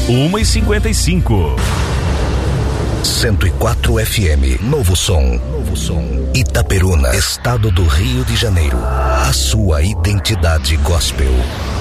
1h55. 104 FM, Novo Som. Itaperuna, estado do Rio de Janeiro. A sua identidade gospel.